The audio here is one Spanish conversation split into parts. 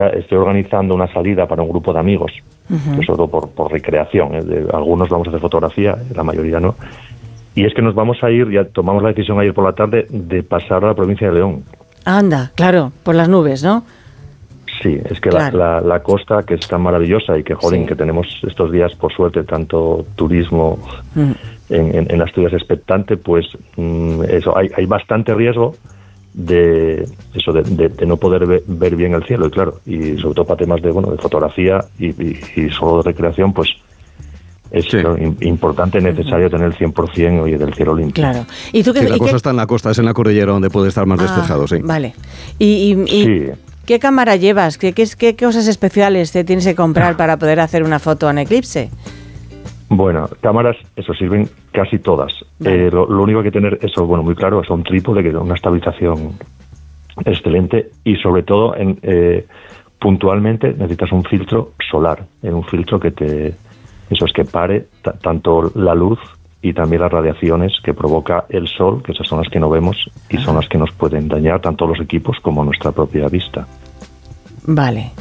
estoy organizando una salida para un grupo de amigos, sobre todo por recreación. Algunos vamos a hacer fotografía, la mayoría no. Y es que nos vamos a ir, ya tomamos la decisión ayer por la tarde, de pasar a la provincia de León. Anda, claro, por las nubes, ¿no? Sí, es que claro. la costa, que es tan maravillosa y que, que tenemos estos días, por suerte, tanto turismo en Asturias expectante, pues eso, hay bastante riesgo de no poder ver bien el cielo, y claro, y sobre todo para temas de fotografía y solo de recreación, pues es importante, necesario tener el 100% del cielo limpio. Claro. ¿Y tú la cosa está en la costa, es en la cordillera donde puede estar más despejado, sí. Vale. ¿Y qué cámara llevas? ¿Qué cosas especiales te tienes que comprar para poder hacer una foto en eclipse? Bueno, cámaras, eso sirven casi todas. Lo único que hay que tener, eso, muy claro, es un trípode que da una estabilización excelente y sobre todo, puntualmente, necesitas un filtro solar, un filtro que que pare tanto la luz y también las radiaciones que provoca el sol, que esas son las que no vemos y son las que nos pueden dañar tanto los equipos como nuestra propia vista. Vale.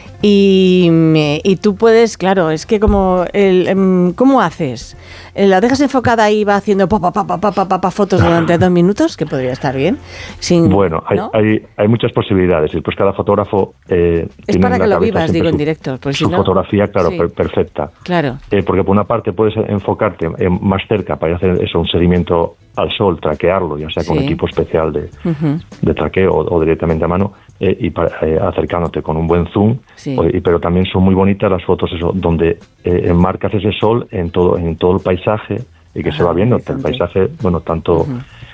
Y tú puedes, claro, es que ¿cómo haces? ¿La dejas enfocada ahí y va haciendo fotos durante 2 minutos? Que podría estar bien. Bueno, hay muchas posibilidades. Y pues cada fotógrafo es para que lo vivas, digo, en directo. Pues su fotografía, claro, perfecta. Claro. Porque por una parte puedes enfocarte más cerca para hacer eso, un seguimiento al sol, traquearlo, ya sea con equipo especial de traqueo o directamente a mano, y acercándote con un buen zoom. Sí. Pero también son muy bonitas las fotos donde enmarcas ese sol en todo el paisaje y que se va viendo el paisaje, tanto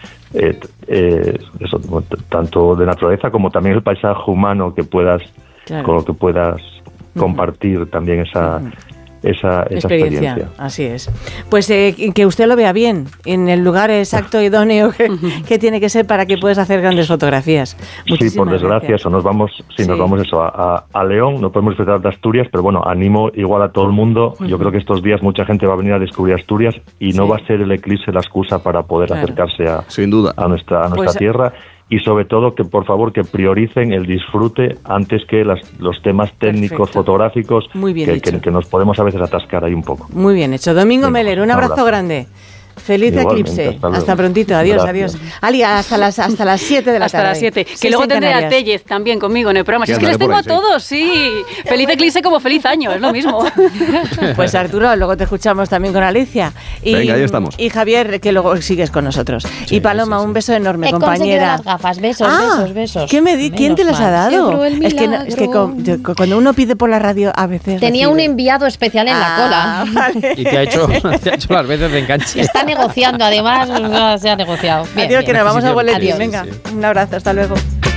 tanto de naturaleza como también el paisaje humano que puedas con lo que puedas compartir también esa experiencia. Así es. Pues que usted lo vea bien, en el lugar exacto, idóneo que tiene que ser para que puedas hacer grandes fotografías. Sí, por desgracia, eso, nos vamos a León, no podemos disfrutar de Asturias, pero animo igual a todo el mundo. Yo creo que estos días mucha gente va a venir a descubrir Asturias y no va a ser el eclipse la excusa para poder acercarse sin duda a nuestra tierra. Y sobre todo que por favor que prioricen el disfrute antes que los temas técnicos fotográficos que nos podemos a veces atascar ahí un poco. Muy bien hecho. Domingo Meller, un abrazo grande. Feliz eclipse. Hasta prontito. Adiós, adiós. Ali, hasta las 7 de la tarde. Hasta las 7. Que luego tendré a Tellez también conmigo en el programa. Si es que les tengo a todos, sí. Feliz eclipse como feliz año, es lo mismo. Pues Arturo, luego te escuchamos también con Alicia. Venga, ahí estamos. Y Javier, que luego sigues con nosotros. Sí, y Paloma, un beso enorme, compañera. Las gafas, besos. ¿Quién te las ha dado? Es que cuando uno pide por la radio, a veces... Tenía un enviado especial en la cola. Vale. Y te ha hecho las veces de enganche. Está negociando, además, se ha negociado. Adiós, que nos vamos a boletín. Venga, un abrazo, hasta luego.